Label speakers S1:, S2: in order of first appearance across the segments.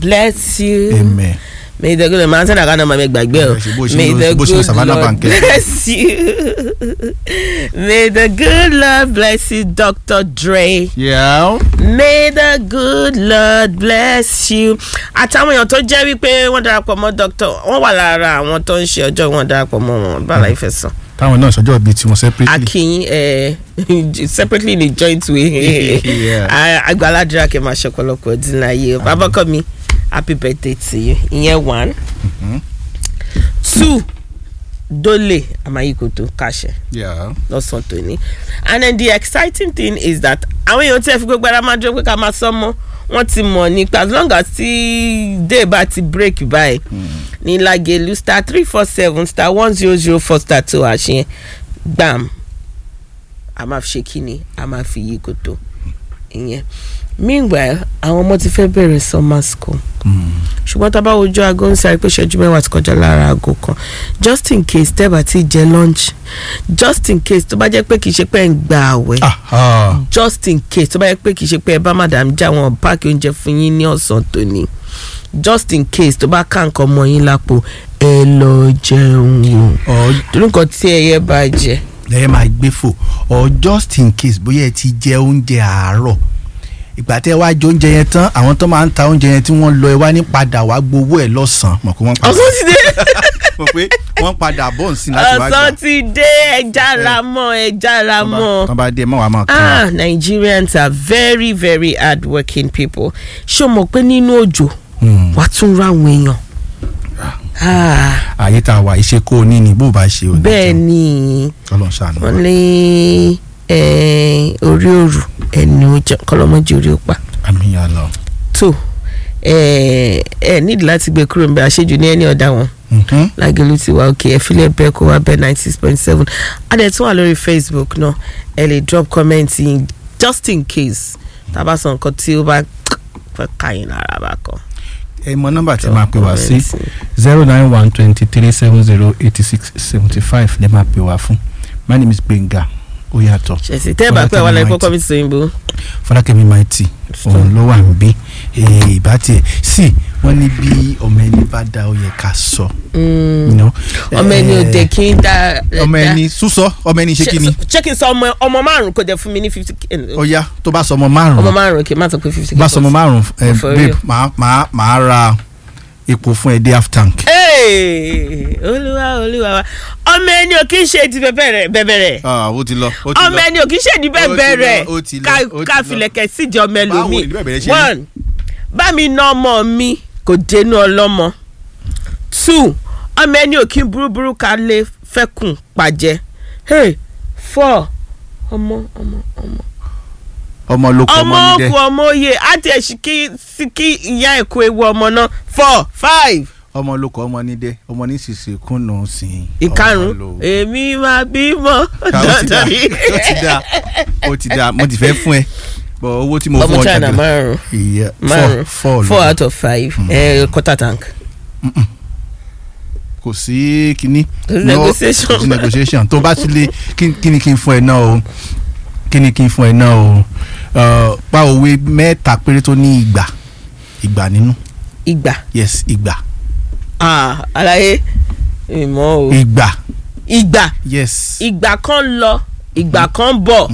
S1: bless you.
S2: Amen.
S1: May the good man say na kana make gbagbe o. May the good Lord bless you. May the good Lord bless you, Dr. Dre.
S2: Yeah.
S1: May the good Lord bless you. Àtàwọn èèyàn tó jẹ́ wípé wọ́n darapọ̀ mọ́ doctor wọ́n wà lára àwọn tó ń ṣe ọjọ́ wọn darapọ̀ mọ́ wọn bala ìfẹ́ sàn.
S2: Táwọn náà sọjọ́ bíi tiwọn separately.
S1: Akin separately in a joint way. Àgbàládùra kẹ́ máa ṣọ̀pọ̀lọpọ̀ dín láyé. Babako mi, happy birthday to you. Ìyẹn 1. 2. Dole Amayikoto Kashe.
S2: Yeah.
S1: Lọ́sàn tó ní. And then the exciting thing is that àwọn èèyàn tí ẹ fi gbogbo ara máa dúró pé ká máa sọmọ wọ́n ti mọ̀ nípa as long as tí day bá ti break báyìí ní Lagelu *347 *1004 àṣeyẹn gbàm a máa fi ṣe kíni a máa fi yí kòtò ìyẹn. Meanwhile àwọn ọmọ ti fẹ́ bẹ̀rẹ̀ summer school ṣùgbọ́n tá a bá wojú aago ń sáré pé ṣẹ́jú mẹ́wàá ti kọjá lára aago kan just in case tẹ́ bá ti jẹ lunch just in case tó bá jẹ́ pé kì í ṣe pé ń gba àwẹ̀ just in case tó bá jẹ́ pé kì í ṣe pé ẹ bá madam já wọn páàkì oúnjẹ fún yín ní ọ̀sán tòní just in case tó bá ká nǹkan mọ́ yín lápò ẹ lọ jẹun o torí nǹkan tí ẹyẹ bá jẹ
S2: lẹ́yìn máa gbé fò or just in case bóyá ẹ ti jẹ oúnjẹ àárọ̀ ìgbà tí ẹ wá jẹ oúnjẹ yẹn tán àwọn tó máa ń ta oúnjẹ yẹn tí wọ́n lọ ẹ wá ní padà wá gbowó ẹ lọ́sàn-án mọ̀ pé wọ́n padà
S1: ọ̀sán ti dé
S2: mọ̀ pé wọ́n padà bọ̀ sí láti wá gbà
S1: ọ̀sán ti dé ẹja la mọ̀
S2: tán bá dé mọ́ wàá mọ̀ kán.
S1: Nigerians are very very hard working people ṣó mọ̀ pé nínú òjò wàá tún ra àwọn èèyàn.
S2: àyè tá a wà iṣẹ́ kó o ní ni bó o bá ṣe o ní.
S1: bẹ́ẹ̀ ni wọ́n lé orí òrù ẹni ojú kọlọmọjú orí òpá.
S2: àmì yà lọ.
S1: tó nídìí láti gbé kúrò níbi àṣejù ní ẹni ọ̀dà wọn. Lágẹ̀lú ti wá òkè ẹ̀fílẹ̀ bẹ́ẹ̀ kó wá bẹ́ẹ̀ 96.7 adẹ̀ tún wà lórí Facebook náà ẹ lè drop comment in just in case tá a bá sọ nǹkan tí ó bá fẹ́ káyìn lára bá kọ.
S2: ẹ mọ nọ́mbà tí máa pè wá sí 09123708675 lè máa pè wá fún. My name is Benga ó yàtọ̀.
S1: ṣèṣì tẹ́ ẹ bá pẹ́ wà lẹ́kọ́ kọ́ mi sí òyìnbó.
S2: Fọlákẹ́mi Mighty òun ló wà ń bí ìbá tiẹ̀ sí wọ́n ní bí ọmọ ẹni bá dá ó yẹ ká sọ.
S1: ọmọ ẹni ò dé kí n dá.
S2: ọmọ ẹni súsọ ọmọ ẹni ṣé kí ni.
S1: ṣé kí n sọ ọmọ márùn kò dé fún mi ní 50.
S2: ó yá tó bá sọ ọmọ márùn
S1: kì í má sọ pé 50.
S2: bá sọ ọmọ márùn babe máa ra epo fún ẹ dé half tank.
S1: olúwa wa ọmọ ẹni ò kí ń ṣe ti bẹ̀bẹ̀rẹ̀.
S2: ó ti lọ.
S1: ọmọ ẹni ò kí ń ṣe di bẹ̀bẹ̀rẹ̀ ká filẹ̀kẹ̀ síjọ ọmọ ẹlòmíì. 1 bá mi ná ọmọ mi kò dénú ọlọ́mọ. 2 ọmọ ẹni ò kí ń burúburú ká lè fẹ́kùn pàjẹ́. 4 ọmọ ló kọ ọmọ nídẹ ọmọ ọmọ oyè àti ẹ̀sì kí ìyá ẹ̀kọ́ ewu ọmọ náà 4 5.
S2: ọmọ ló kọ ọmọ nídẹ ọmọ ní ṣìṣe kùnà sí i.
S1: 5 èmi máa bímọ dandan ni.
S2: ó ti dá mo ti fẹ́ fún ẹ bọ owó tí mo fún
S1: ọmọ China márùn 4 out of 5 quarter tank.
S2: kò sí kíní.
S1: negotiation
S2: tó bá ti lé kíni kí n fún ẹ náà o kíni kí n fún ẹ náà o pa òwe mẹ́ta péré tó ní ìgbà nínú.
S1: ìgbà.
S2: yes ìgbà.
S1: àlàyé ìmọ̀ o. ìgbà.
S2: yes.
S1: ìgbà kan lọ ìgbà kan bọ̀.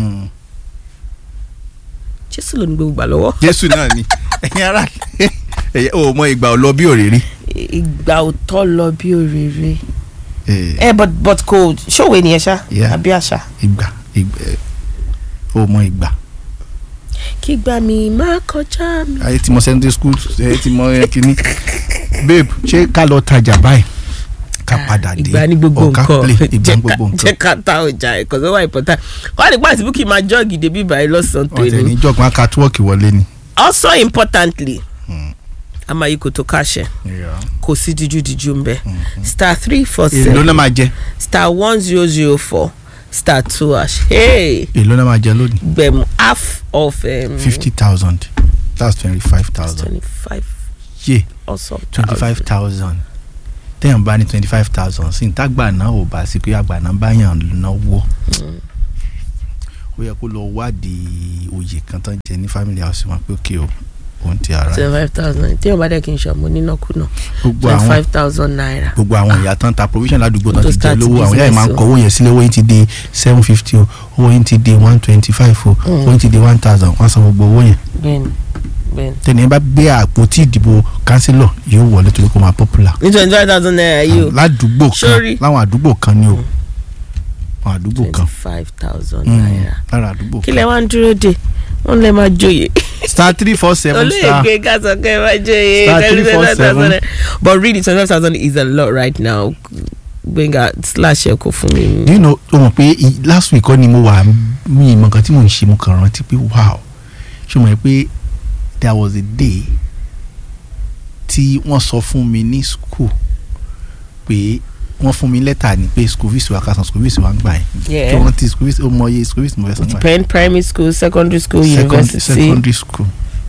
S1: Jésù ló ní gbogbo ìgbà lọ́wọ́.
S2: Jésù náà ni ẹ̀yin ará o mọ ìgbà ò lọ bí òrèrè.
S1: ìgbà ò tọ́ lọ bí òrèrè. but kò ṣòwe nìyẹn ṣá àbí àṣà.
S2: ìgbà o mọ ìgbà.
S1: kí gbà mí má kọjá mi.
S2: ayé tí mo secondary school ayé tí mo kíní babe ṣé ká lọ tajà báyìí ká padà dé
S1: ìgbà ní gbogbo nǹkan
S2: jẹ́
S1: ká ta ọjà ẹ̀kọ́ tó wà important wọ́n á ní pàṣẹ búkì máa jọ́ọ̀gì débi báyìí lọ́sàn-án tó ní.
S2: ọ̀tẹ̀ ní jọ́ọ̀gì wọn ká túwọ́ọ̀kì wọlé ni.
S1: also importantly Amayikoto Kashe kò sí díjú ń bẹ *347
S2: èló náà máa jẹ
S1: *1004 *2#.
S2: èló náà máa jẹ lónìí.
S1: gbẹ̀mú half of
S2: 50,000 that's 25,000.
S1: 25.
S2: yeah
S1: awesome
S2: 25,000 téèyàn bá ní 25,000 sí ìtàgbà náà ò bá sí pé àgbà náà bá yàn náwó ó yẹ kó lọ wádìí oyè kan tán jẹ ní family house wọn pé òkè o òun ti ara.
S1: 25,000 tí wọ́n bá dẹ̀ kí n ṣọ̀mọ́ nínàkúnà. 25,000 naira.
S2: gbogbo àwọn ìyá tán ta provision ládùúgbò tán ti jẹ lówó àwọn ìyá yìí máa ń kọ owó yẹn sílẹ̀ owó yẹn ti di 750 o owó yẹn ti di 125 o owó yẹn ti di 1,000 wọ́n san gbogbo owó yẹn.
S1: bẹ́ẹ̀ni.
S2: tẹ̀lé bá gbé àpótí ìdìbò kánsílọ̀ yóò wọlé torí kó máa popular.
S1: ní 25,000 naira yìí o.
S2: ládùúgbò kan láwọn àdúgbò kan ni o. àwọn àdúgbò kan.
S1: 25,000 naira.
S2: lára àdúgbò kan.
S1: kí lẹ wá ń dúró dè wọ́n lè máa joyè.
S2: star 347 star.
S1: olóyè kásán máa joyè.
S2: star 347.
S1: but really 25,000 is a lot right now. Gbenga slash ẹ kò fún mi.
S2: you know o mọ̀ pé last week ni mo wà mí ìmọ̀ nǹkan tí mò ń ṣe mo kàn rántí pé wow ṣé o mọ̀ pé there was a day tí wọ́n sọ fún mi ní school pé wọ́n fún mi lẹ́tà ní pé school fees wa kásán school fees wa ń gbà yín. kí wọ́n ti school fees ó mọ iye school fees mo fẹ́ san gbà yín.
S1: depend primary school secondary school university.
S2: secondary school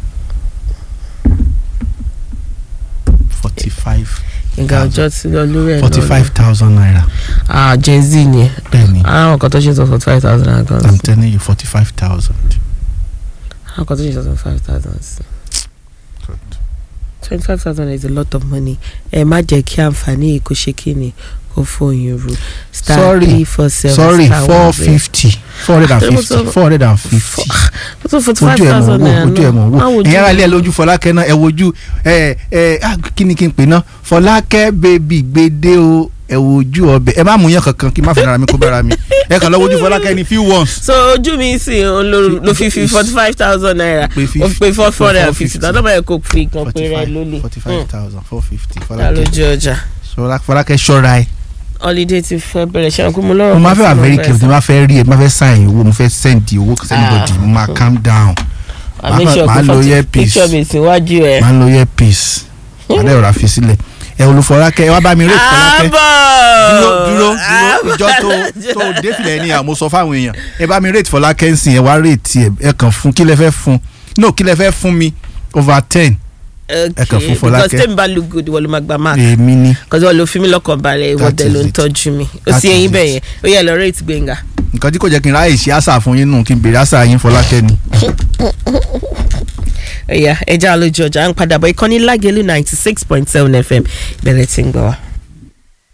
S2: 45.
S1: nǹkan ọjọ́ tí lọ lórí ẹ̀ lọ́wọ́
S2: 45,000 naira.
S1: Gen Z ni.
S2: bẹ́ẹ̀ni.
S1: àwọn kan tó ṣe sọ 45,000 naira gan.
S2: I'm telling you 45,000.
S1: àwọn kan tó ṣe sọ 5,000. 25,000 is a lot of money. ẹ má jẹ́ kí àǹfààní kò ṣe kí ni kò fòyìn ru.
S2: sorry 450 450.
S1: tó 45,000 naira
S2: ojú ẹ̀ mọ̀ wò ẹ̀yìn ara ilé ẹ̀ lójú Fọlákẹ́ náà ẹ̀ wojú kí ni kí n pè náà Fọlákẹ́ bèbí gbèdé o ẹ̀ wojú ọbẹ̀ ẹ̀ má mú yàn kankan kí n má fẹ́ràn mi kó bára mi ẹ̀ kàn lọ wojú Fọlákẹ́ ní few ones.
S1: so ojú mi sì ló fi 45,000 naira ó pé 450 tọ́lọ́ bá yẹ kó fi kan pé rẹ lólè.
S2: 45,000 450
S1: lójú ọjà.
S2: Fọlákẹ́ ṣọ́ra ẹ̀.
S1: holiday ti fẹ́ bẹ̀rẹ̀ ṣe àkókò mo lọ́rọ̀.
S2: mo máa fẹ́ wà very careful mo máa fẹ́ rí ẹ mo máa fẹ́ sign owó mo fẹ́ send owó anybody mo máa calm down. máa lo earpiece
S1: picture mi síwájú ẹ.
S2: máa lo earpiece máa lè rà fi sílẹ̀ ẹ olùfọlákẹ́ ẹ wá bá mi rate Fọlákẹ́. dúró ìjọ tó défìlẹ̀ ni àmọ́ sọ fáwọn èèyàn ẹ bá mi rate Fọlákẹ́ ń sìn ẹ wá rate ẹ kàn fún kí lẹ fẹ́ fún no kí lẹ fẹ́ fún mi over 10. ẹ kàn fún Fọlákẹ́
S1: because tèmi bá look good wọ́n ló máa gba mark.
S2: èmi ni.
S1: because wọ́n ló fi mí lọ́kàn balẹ̀ ìwọ́n dẹ̀ ló ń tọ́jú mi ó sì ẹyin bẹ́ẹ̀ yẹn ó yẹ lọ rate Gbenga.
S2: nǹkan tí kò jẹ́ kí n ráyè ṣe àṣà fún yín nù kí n bèrè àṣà yín Fọlákẹ́ ni.
S1: ẹ̀yà ẹja lójú ọjà ń padà bọ̀ ìkànnì Lágelú 96.7 FM bẹ̀rẹ̀ tí ń gbọ́ wa.